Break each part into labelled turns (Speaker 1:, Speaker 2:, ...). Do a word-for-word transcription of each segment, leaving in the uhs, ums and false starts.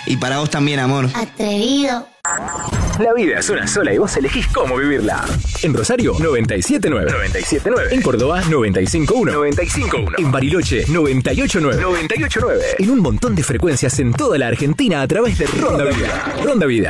Speaker 1: Y para vos también, amor.
Speaker 2: Atrevido.
Speaker 3: La vida es una sola y vos elegís cómo vivirla. En Rosario, noventa y siete punto nueve. noventa y siete punto nueve. En Córdoba, noventa y cinco punto uno. noventa y cinco punto uno. En Bariloche, noventa y ocho punto nueve. noventa y ocho punto nueve. En un montón de frecuencias en toda la Argentina a través de Ronda Vida. Ronda Vida.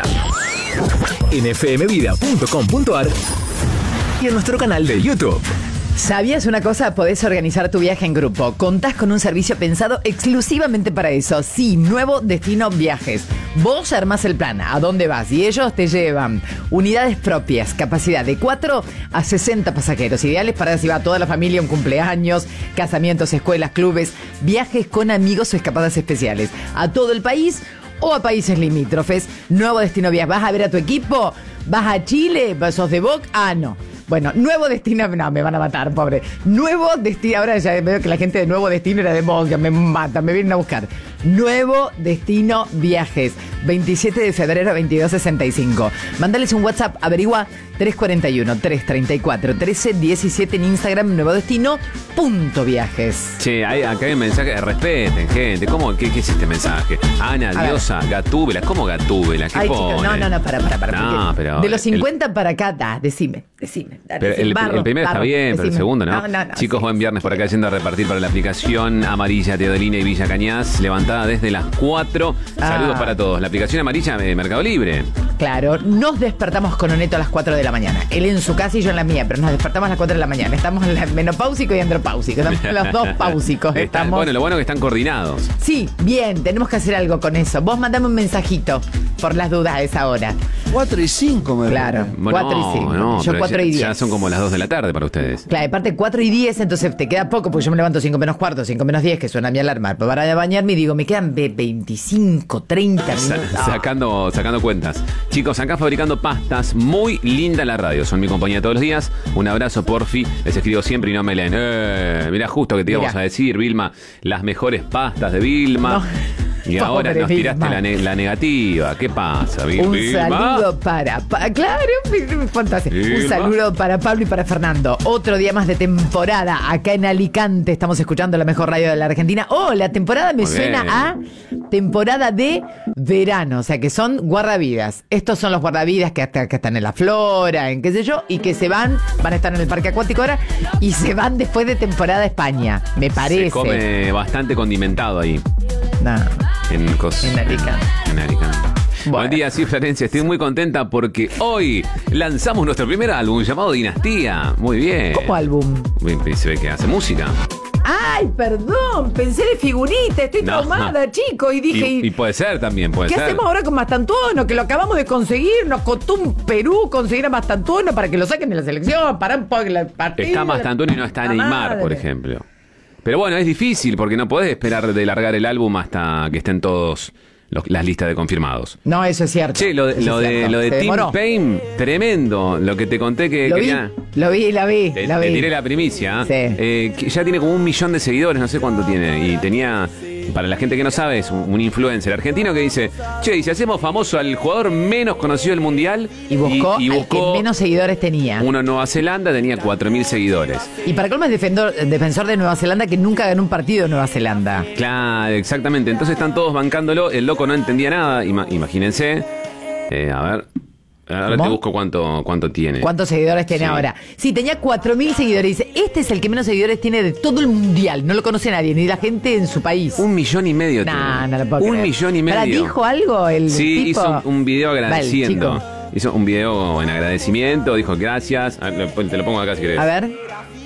Speaker 3: En f m vida punto com punto a r y en nuestro canal de YouTube.
Speaker 4: ¿Sabías una cosa? Podés organizar tu viaje en grupo. Contás con un servicio pensado exclusivamente para eso. Sí, Nuevo Destino Viajes. Vos armás el plan, a dónde vas, y ellos te llevan. Unidades propias, capacidad de cuatro a sesenta pasajeros. Ideales para si va toda la familia, un cumpleaños, casamientos, escuelas, clubes, viajes con amigos o escapadas especiales. A todo el país o a países limítrofes. Nuevo Destino Viajes. ¿Vas a ver a tu equipo? ¿Vas a Chile? ¿Sos de Boca? Ah, no. Bueno, Nuevo Destino... No, me van a matar, pobre. Nuevo Destino... Ahora ya veo que la gente de Nuevo Destino era de Boca. Me matan, me vienen a buscar. Nuevo Destino Viajes. veintisiete de febrero, veintidós sesenta y cinco. Mándales un WhatsApp. Averigua tres cuatro uno, tres tres cuatro, trece diecisiete en Instagram. Nuevo Destino punto viajes.
Speaker 5: Che, hay, acá hay un mensaje de respeten, gente. ¿Cómo? ¿Qué, qué es este mensaje? Ana,
Speaker 4: A
Speaker 5: diosa,
Speaker 4: ver.
Speaker 5: Gatúbela. ¿Cómo Gatúbela? ¿Qué
Speaker 4: Ay,
Speaker 5: pone?
Speaker 4: chicos, no, no, no, para, para, para.
Speaker 5: No,
Speaker 4: porque
Speaker 5: pero
Speaker 4: de los
Speaker 5: el-
Speaker 4: cincuenta para acá, da, decime, decime. Dale,
Speaker 5: Pero
Speaker 4: decime,
Speaker 5: el,
Speaker 4: barro,
Speaker 5: el primero
Speaker 4: barro,
Speaker 5: está bien, pero el
Speaker 4: decime.
Speaker 5: segundo, ¿no?
Speaker 4: No, no, no,
Speaker 5: Chicos,
Speaker 4: sí.
Speaker 5: buen viernes por acá yendo a repartir para la aplicación amarilla Teodolina y Villa Cañas, levantada desde las cuatro.
Speaker 4: Ah.
Speaker 5: Saludos para todos. La aplicación amarilla de Mercado Libre.
Speaker 4: Claro, nos despertamos con Oneto a las cuatro de la mañana. Él en su casa y yo en la mía, pero nos despertamos a las cuatro de la mañana. Estamos en la menopáusico y andropáusico. Estamos los dos páusicos.
Speaker 5: Están-
Speaker 4: Estamos...
Speaker 5: Bueno, lo bueno es que están coordinados.
Speaker 4: Sí, bien, tenemos que hacer algo con eso. Vos mandame un mensajito por las dudas a esa hora.
Speaker 6: cuatro y cinco me
Speaker 4: Claro,
Speaker 5: Bueno,
Speaker 4: cuatro y cinco.
Speaker 5: no,
Speaker 4: Yo
Speaker 5: pero
Speaker 4: cuatro
Speaker 5: ya,
Speaker 4: y diez.
Speaker 5: ya son como las dos de la tarde para ustedes.
Speaker 4: Claro, aparte cuatro y diez, entonces te queda poco, porque yo me levanto cinco menos cuarto, cinco menos diez, que suena mi alarma. Para bañarme y digo, me quedan ve- veinticinco, treinta
Speaker 5: Sa-
Speaker 4: minutos. Ah.
Speaker 5: sacando, sacando cuentas. Chicos, acá fabricando pastas. Muy linda la radio. Son mi compañía todos los días. Un abrazo, porfi. Les escribo siempre y no me leen. Eh, mirá, justo que te íbamos
Speaker 4: Mirá.
Speaker 5: a decir, Vilma, las mejores pastas de Vilma.
Speaker 4: No.
Speaker 5: Y ahora
Speaker 4: Pobre
Speaker 5: nos tiraste
Speaker 4: Vilma.
Speaker 5: la, ne- la negativa. ¿Qué pasa, Vil-
Speaker 4: Un
Speaker 5: Vilma?
Speaker 4: saludo para, pa- claro, fantástico. Un
Speaker 5: Vilma.
Speaker 4: saludo para Pablo y para Fernando. Otro día más de temporada acá en Alicante. Estamos escuchando la mejor radio de la Argentina. Oh, la temporada me
Speaker 5: Muy
Speaker 4: suena
Speaker 5: bien.
Speaker 4: a temporada de verano, o sea que son guardavidas. Estos son los guardavidas que, hasta, que están en la flora, en qué sé yo, y que se van, van a estar en el parque acuático ahora y se van después de temporada a España. Me parece.
Speaker 5: Se come bastante condimentado ahí.
Speaker 4: No.
Speaker 5: En, cos-
Speaker 4: En Alicante.
Speaker 5: En Alicante.
Speaker 4: Bueno.
Speaker 5: Buen día, sí, Florencia. Estoy muy contenta porque hoy lanzamos nuestro primer álbum llamado Dinastía. Muy bien.
Speaker 4: ¿Cómo álbum?
Speaker 5: Muy- Se ve que hace música.
Speaker 4: Ay, perdón, pensé de figurita, estoy
Speaker 5: No.
Speaker 4: traumada, chico, y dije...
Speaker 5: Y, y puede ser también, puede
Speaker 4: ¿Qué
Speaker 5: ser.
Speaker 4: hacemos ahora con Mastantuono? Que lo acabamos de conseguir. Nos costó un Perú conseguir a Mastantuono para que lo saquen de la selección. Para un poco la partida.
Speaker 5: Está Mastantuono y no está Neymar, por ejemplo. Pero bueno, es difícil porque no podés esperar de largar el álbum hasta que estén todos los- las listas de confirmados.
Speaker 4: No, eso es cierto.
Speaker 5: Che, lo, de-
Speaker 4: Eso
Speaker 5: lo
Speaker 4: es
Speaker 5: de,
Speaker 4: cierto.
Speaker 5: lo de
Speaker 4: Se
Speaker 5: Tim
Speaker 4: demoró.
Speaker 5: Payne, tremendo. Lo que te conté que
Speaker 4: Lo vi,
Speaker 5: quería...
Speaker 4: lo vi, la vi,
Speaker 5: Te,
Speaker 4: la
Speaker 5: te
Speaker 4: vi.
Speaker 5: tiré la primicia.
Speaker 4: Sí.
Speaker 5: Eh, que ya tiene como un millón de seguidores, no sé cuánto tiene. Y tenía, para la gente que no sabe, es un, un influencer argentino que dice, che, y si hacemos famoso al jugador menos conocido del mundial.
Speaker 4: Y buscó,
Speaker 5: y
Speaker 4: al
Speaker 5: buscó
Speaker 4: que menos seguidores tenía.
Speaker 5: uno en Nueva Zelanda, tenía cuatro mil seguidores.
Speaker 4: Y para colmo es defensor, defensor de Nueva Zelanda que nunca ganó un partido en Nueva Zelanda.
Speaker 5: Claro, exactamente. Entonces están todos bancándolo. El loco no entendía nada. Ima- imagínense. Eh, a ver. Ahora
Speaker 4: ¿Cómo?
Speaker 5: te busco cuánto, cuánto tiene.
Speaker 4: ¿Cuántos seguidores tiene
Speaker 5: Sí.
Speaker 4: ahora? Sí, tenía cuatro mil seguidores. Dice, este es el que menos seguidores tiene de todo el mundial. No lo conoce nadie, ni la gente en su país.
Speaker 5: Un millón y medio
Speaker 4: No,
Speaker 5: tiene.
Speaker 4: no lo puedo
Speaker 5: Un
Speaker 4: creer.
Speaker 5: millón y medio.
Speaker 4: Pará, ¿dijo algo el
Speaker 5: Sí,
Speaker 4: tipo?
Speaker 5: hizo un, un video
Speaker 4: Va, el
Speaker 5: agradeciendo.
Speaker 4: chico.
Speaker 5: Hizo un video en agradecimiento. Dijo gracias. Ah, lo- Te lo pongo acá si querés.
Speaker 4: A ver.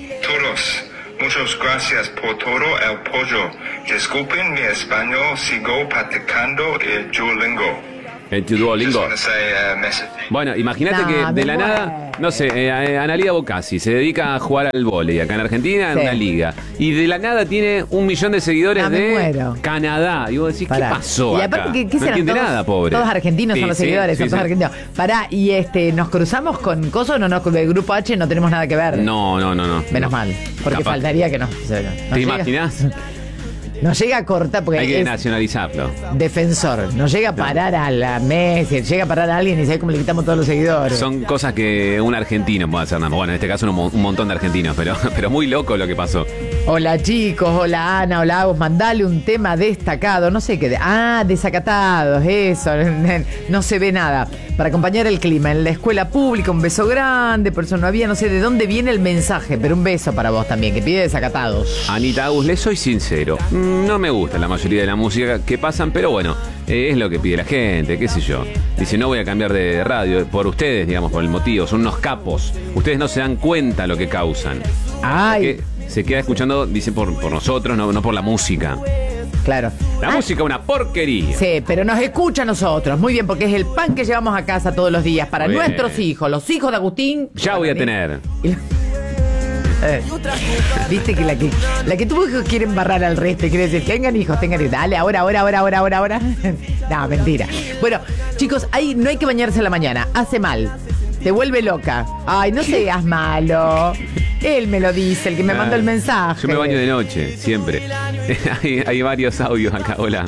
Speaker 2: Todos, muchas gracias por todo el apoyo. Disculpen mi español, sigo practicando el Duolingo.
Speaker 5: El Duolingo.
Speaker 2: Just wanna say, uh, message.
Speaker 5: Bueno, imagínate
Speaker 4: No,
Speaker 5: que de
Speaker 4: me
Speaker 5: la
Speaker 4: muero.
Speaker 5: nada, no sé, eh, eh, Analía Bocasi se dedica a jugar al vóley acá en Argentina en
Speaker 4: Sí.
Speaker 5: una liga. Y de la nada tiene un millón de seguidores
Speaker 4: No, me
Speaker 5: de
Speaker 4: muero.
Speaker 5: Canadá. Y vos decís,
Speaker 4: Pará.
Speaker 5: ¿qué pasó
Speaker 4: Y
Speaker 5: acá?
Speaker 4: aparte, ¿qué, qué
Speaker 5: no
Speaker 4: serán
Speaker 5: entiende
Speaker 4: todos,
Speaker 5: nada, pobre.
Speaker 4: Todos argentinos
Speaker 5: Sí,
Speaker 4: son los
Speaker 5: sí,
Speaker 4: seguidores,
Speaker 5: sí,
Speaker 4: son todos
Speaker 5: sí.
Speaker 4: argentinos. Pará, y este, ¿nos cruzamos con Coso? No, no, con el grupo H no tenemos nada que ver.
Speaker 5: No, no, no, no.
Speaker 4: Menos
Speaker 5: No.
Speaker 4: mal, porque
Speaker 5: Capaz.
Speaker 4: faltaría que no. o sea, no
Speaker 5: ¿Te
Speaker 4: llega-
Speaker 5: imaginás?
Speaker 4: Nos llega a cortar, porque
Speaker 5: Hay que
Speaker 4: es
Speaker 5: nacionalizarlo.
Speaker 4: defensor. Nos llega a parar a la Messi, llega a parar a alguien y sabe cómo le quitamos todos los seguidores.
Speaker 5: Son cosas que un argentino puede hacer nada más. Bueno, en este caso un, mo- un montón de argentinos, pero, pero muy loco lo que pasó.
Speaker 4: Hola chicos, hola Ana, hola Agus, mandale un tema destacado, no sé qué, de, ah, desacatados, eso, no se ve nada. Para acompañar el clima en la escuela pública, un beso grande, por eso no había, no sé de dónde viene el mensaje, pero un beso para vos también, que pide desacatados.
Speaker 5: Anita Agus, le soy sincero, no me gusta la mayoría de la música que pasan, pero bueno, es lo que pide la gente, qué sé yo. Dice, no voy a cambiar de radio por ustedes, digamos, por el motivo, son unos capos. Ustedes no se dan cuenta lo que causan.
Speaker 4: Ay.
Speaker 5: Se queda escuchando, dice, por, por nosotros, no, no por la música.
Speaker 4: Claro.
Speaker 5: La
Speaker 4: ah,
Speaker 5: música una porquería.
Speaker 4: Sí, pero nos escucha a nosotros. Muy bien, porque es el pan que llevamos a casa todos los días para
Speaker 5: Muy
Speaker 4: nuestros
Speaker 5: bien.
Speaker 4: hijos, los hijos de Agustín.
Speaker 5: Ya voy a tener.
Speaker 4: Eh, Viste que la que la que tuvo hijos quiere embarrar al resto y quiere decir, tengan hijos, tengan hijos. Dale, ahora, ahora, ahora, ahora, ahora, ahora. No, mentira. Bueno, chicos, ahí no hay que bañarse a la mañana. Hace mal. Te vuelve loca. Ay, no seas malo. Él me lo dice, el que me mandó el mensaje.
Speaker 5: Yo me baño de noche, siempre. hay, hay varios audios acá, hola.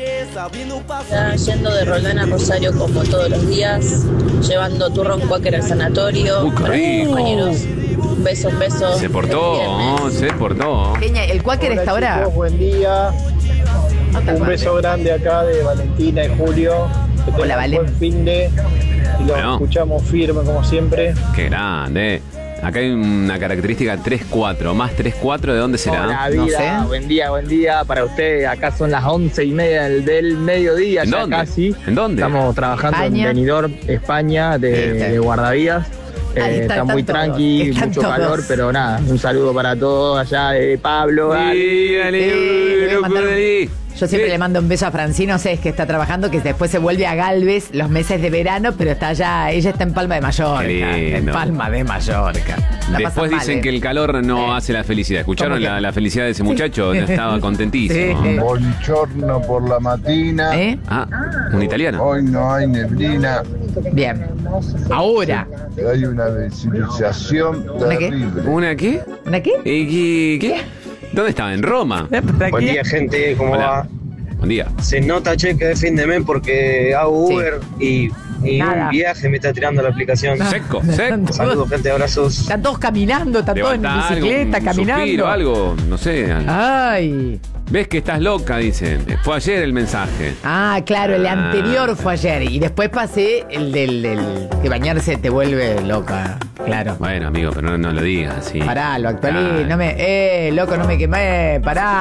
Speaker 1: Está yendo de Roldán a Rosario como todos los días, llevando turrón Quaker al sanatorio.
Speaker 5: Uy, qué
Speaker 1: Para
Speaker 5: rico.
Speaker 1: mis compañeros, un beso, un beso.
Speaker 5: Se portó,
Speaker 1: Feliz viernes.
Speaker 5: se portó.
Speaker 4: Peña, el Quaker
Speaker 7: Hola,
Speaker 4: está ahora.
Speaker 7: chicos, buen día. Un beso grande acá de Valentina y Julio. Que tengan
Speaker 4: Hola,
Speaker 7: un
Speaker 4: Valen.
Speaker 7: buen fin de y los
Speaker 5: Bueno.
Speaker 7: escuchamos firme como siempre.
Speaker 5: Qué grande. Acá hay una característica tres cuatro. Más tres cuatro, ¿de dónde será?
Speaker 8: Hola,
Speaker 4: No
Speaker 8: vida.
Speaker 4: sé.
Speaker 8: Buen día, buen día para usted. Acá son las once y media del, del mediodía,
Speaker 5: ¿En
Speaker 8: ya
Speaker 5: dónde?
Speaker 8: casi.
Speaker 5: ¿En dónde?
Speaker 8: Estamos trabajando
Speaker 4: España.
Speaker 8: en Benidorm, España, de,
Speaker 4: Este.
Speaker 8: de guardavías.
Speaker 4: Ahí
Speaker 8: Eh,
Speaker 4: está,
Speaker 8: está muy
Speaker 4: están todos,
Speaker 8: tranqui,
Speaker 4: están
Speaker 8: mucho
Speaker 4: todos.
Speaker 8: calor, pero nada, un saludo para todos allá de Pablo. Gali.
Speaker 5: Sí, dale,
Speaker 4: Sí, le voy a
Speaker 5: loco
Speaker 4: mandar un-
Speaker 5: de ahí.
Speaker 4: Yo siempre
Speaker 5: Sí.
Speaker 4: le mando un beso a Francino, sé que está trabajando, que después se vuelve a Galvez los meses de verano, pero está allá, ella está en Palma de Mallorca.
Speaker 5: Qué
Speaker 4: En
Speaker 5: lindo.
Speaker 4: Palma de Mallorca. La
Speaker 5: Después
Speaker 4: pasan mal,
Speaker 5: dicen
Speaker 4: ¿eh?
Speaker 5: que el calor no
Speaker 4: Eh.
Speaker 5: hace la felicidad. ¿Escucharon
Speaker 4: ¿Cómo que?
Speaker 5: la, la felicidad de ese muchacho?
Speaker 4: Sí.
Speaker 5: Estaba contentísimo.
Speaker 4: Sí.
Speaker 9: Buongiorno por la mattina.
Speaker 4: ¿Eh?
Speaker 5: Ah, un italiano.
Speaker 9: Hoy no hay neblina,
Speaker 4: Bien. Ahora.
Speaker 9: hay una civilización
Speaker 4: ¿Una qué?
Speaker 9: terrible.
Speaker 5: ¿Una qué?
Speaker 4: ¿Una qué?
Speaker 5: ¿Y qué? qué? ¿Dónde estaba? ¿En Roma?
Speaker 4: ¿Para
Speaker 10: Buen
Speaker 4: qué?
Speaker 10: día, gente, ¿cómo
Speaker 5: Hola.
Speaker 10: va?
Speaker 5: Buen día.
Speaker 10: Se nota, che, que es fin de mes porque hago
Speaker 4: Sí.
Speaker 10: Uber y, y
Speaker 4: Nada.
Speaker 10: un viaje me está tirando la aplicación.
Speaker 5: Seco, seco.
Speaker 10: Saludos, gente, abrazos.
Speaker 4: Están todos caminando, están todos en
Speaker 5: Levantá algo,
Speaker 4: bicicleta,
Speaker 5: un
Speaker 4: caminando.
Speaker 5: suspiro, algo, no sé.
Speaker 4: Ay.
Speaker 5: ¿Ves que estás loca? Dicen. Fue ayer el mensaje.
Speaker 4: Ah, claro, el
Speaker 5: Ah.
Speaker 4: anterior fue ayer. Y después pasé el del, del que bañarse te vuelve loca. Claro.
Speaker 5: Bueno, amigo, pero no, no lo digas así.
Speaker 4: Pará, lo actualicé.
Speaker 5: Claro.
Speaker 4: No me. Eh, loco, no me quemé. Pará.